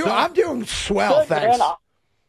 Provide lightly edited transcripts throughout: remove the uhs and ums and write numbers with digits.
I'm doing swell, Good, thanks. man.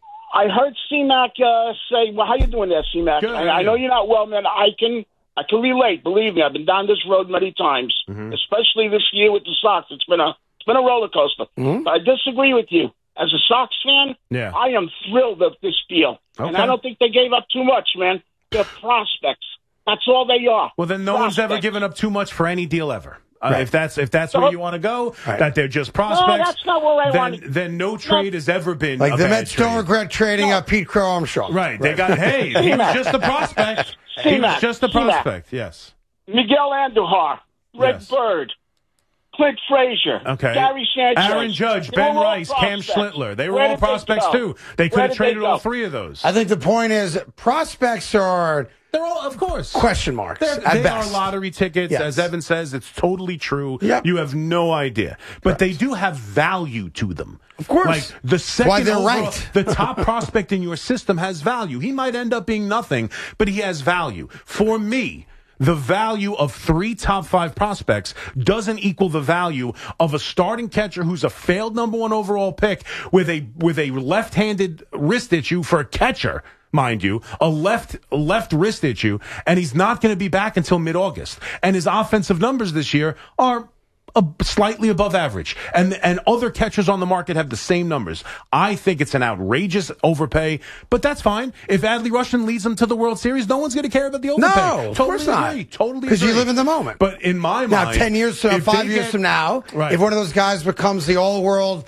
I heard C-Mac say, well, how you doing there, C-Mac? Good, I know you're not well, man. I can relate. Believe me, I've been down this road many times, especially this year with the Sox. It's been a roller coaster. But I disagree with you. As a Sox fan, I am thrilled of this deal. Okay. And I don't think they gave up too much, man. They're prospects. That's all they are. Well, then no one's ever given up too much for any deal ever. Right. If that's where you want to go, that they're just prospects. No, that's not where I want to. Then no trade has ever been like a the bad Mets don't trade. regret trading up Pete Crow Armstrong. Right. They got, hey, he was just a prospect. He was just a prospect, yes. Miguel Andujar, Red Bird, Clint Frazier, Gary Sanchez, Aaron Judge, Ben Rice, Cam Schlittler. They were all prospects, too. They could have traded all three of those. I think the point is prospects are... They're all, of course. Question marks. They are lottery tickets. Yes. As Evan says, it's totally true. Yep. You have no idea. But they do have value to them. Of course. Like the second why they're overall, ranked. The top prospect in your system has value. He might end up being nothing, but he has value. For me, the value of 3 top 5 prospects doesn't equal the value of a starting catcher who's a failed number 1 overall pick with a left-handed wrist issue for a catcher. Mind you, a left wrist issue, and he's not going to be back until mid-August. And his offensive numbers this year are slightly above average. And other catchers on the market have the same numbers. I think it's an outrageous overpay, but that's fine. If Adley Rutschman leads them to the World Series, no one's going to care about the overpay. No, of course not. Totally because you live in the moment. But in my mind, now 10 years from 5 years from now, if one of those guys becomes the all-world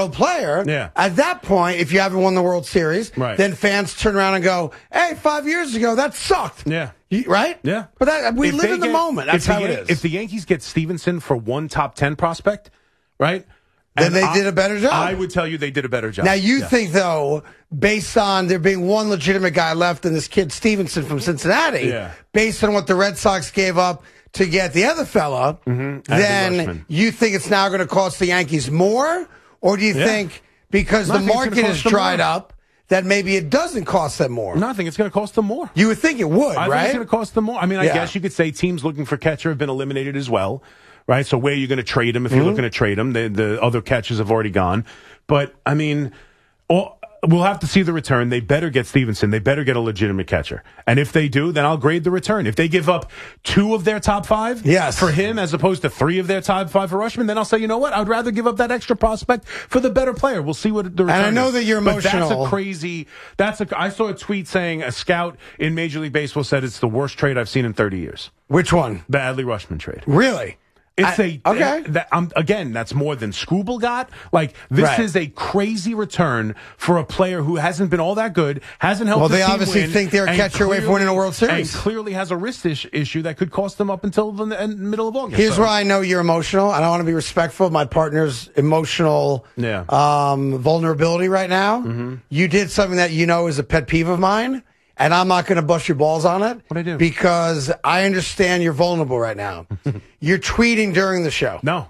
player, at that point, if you haven't won the World Series, then fans turn around and go, hey, 5 years ago, that sucked. Yeah. Right? Yeah. But we live in the moment. That's how it is. If the Yankees get Stevenson for 1 top 10 prospect, right? Then they did a better job. I would tell you they did a better job. Now, you think, though, based on there being one legitimate guy left and this kid Stevenson from Cincinnati, based on what the Red Sox gave up to get the other fella, then you think it's now going to cost the Yankees more? Or do you think because the market has dried up, that maybe it doesn't cost them more? No, I think it's going to cost them more. You would think it would, I right? think it's going to cost them more. I mean, I guess you could say teams looking for catcher have been eliminated as well, right? So where are you going to trade him if you're looking to trade him? The other catchers have already gone. But, I mean, we'll have to see the return. They better get Stevenson. They better get a legitimate catcher. And if they do, then I'll grade the return. If they give up 2 of their top 5 for him as opposed to 3 of their top 5 for Rutschman, then I'll say, you know what? I'd rather give up that extra prospect for the better player. We'll see what the return is. And I know that you're emotional. But I saw a tweet saying a scout in Major League Baseball said it's the worst trade I've seen in 30 years. Which one? The Adley Rutschman trade. Really? Again, that's more than Scooble got. Like, this is a crazy return for a player who hasn't been all that good, hasn't helped the team win. Well, they obviously think they're a catcher away from winning a World Series. And clearly has a wrist issue that could cost them up until the middle of August. Here's where I know you're emotional, and I want to be respectful of my partner's emotional vulnerability right now. You did something that you know is a pet peeve of mine. And I'm not going to bust your balls on it. What'd I do? Because I understand you're vulnerable right now. You're tweeting during the show. No.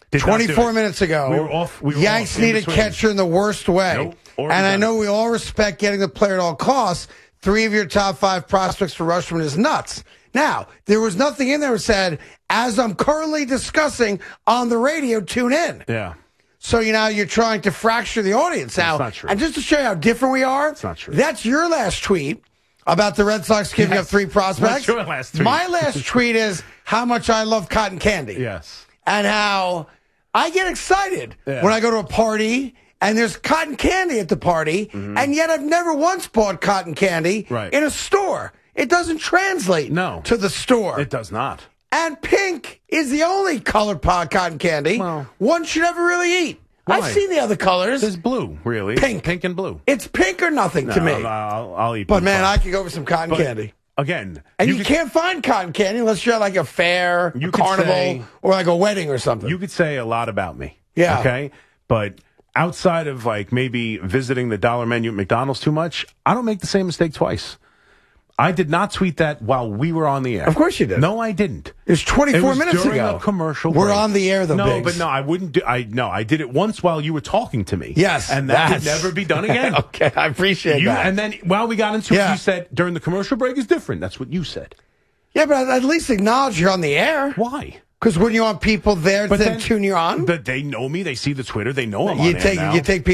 24 minutes ago, we were off. Yanks need a catcher in the worst way. And I know we all respect getting the player at all costs. 3 of your top 5 prospects for Rutschman is nuts. Now, there was nothing in there that said, as I'm currently discussing on the radio, tune in. Yeah. So you're trying to fracture the audience. Now, that's not true. And just to show you how different we are, it's not true. That's your last tweet. About the Red Sox giving up 3 prospects. What's your last tweet? My last tweet is how much I love cotton candy. Yes. And how I get excited when I go to a party and there's cotton candy at the party, and yet I've never once bought cotton candy in a store. It doesn't translate to the store. It does not. And pink is the only color cotton candy one should ever really eat. Why? I've seen the other colors. There's blue, really. Pink and blue. It's pink or nothing to me. I'll eat. But man, I could go for some cotton candy. Again, and you can't find cotton candy unless you're at like a fair, a carnival, or like a wedding or something. You could say a lot about me. Yeah. Okay. But outside of like maybe visiting the dollar menu at McDonald's too much, I don't make the same mistake twice. I did not tweet that while we were on the air. Of course you did. No, I didn't. It was 24 minutes during ago. A commercial We're break. on the air, though, No, Biggs. but no, I wouldn't do. I did it once while you were talking to me. Yes, and that could never be done again. Okay, I appreciate that. And then while we got into it, you said during the commercial break is different. That's what you said. Yeah, but at least acknowledge you're on the air. Why? Because when you want people there, then tune you on. But they know me. They see the Twitter. They know I'm on air now. You take